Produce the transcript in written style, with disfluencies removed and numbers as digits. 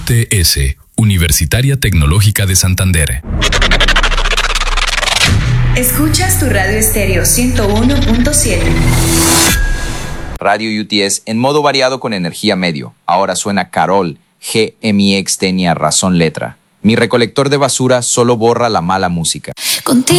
UTS, Universitaria Tecnológica de Santander. Escuchas tu radio estéreo 101.7. Radio UTS en modo variado con energía medio. Ahora suena Carol, GMX tenía razón letra. Mi recolector de basura solo borra la mala música. Contigo.